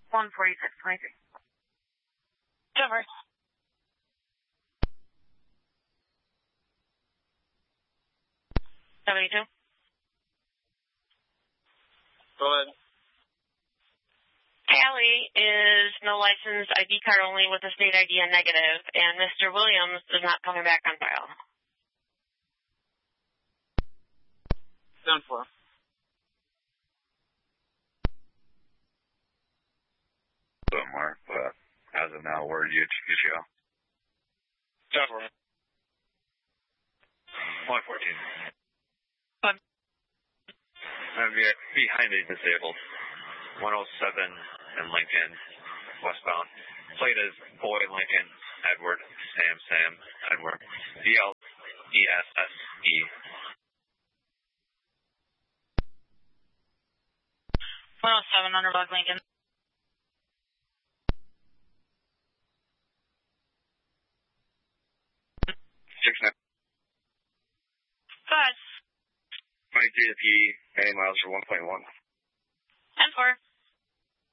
14623. Over. 72. Go ahead. Callie is no license, ID card only with a state ID and negative, and Mr. Williams is not coming back on file. 10-4. Mark, but as of now, where do you go? 10-4. 114. Behind the disabled. 107 in Lincoln, westbound. Plate is Boy Lincoln, Edward, Sam, Edward, DLESSE. 107 Underdog Lincoln. 69. Go ahead. 23 to P, any miles for 1.1. 10-4.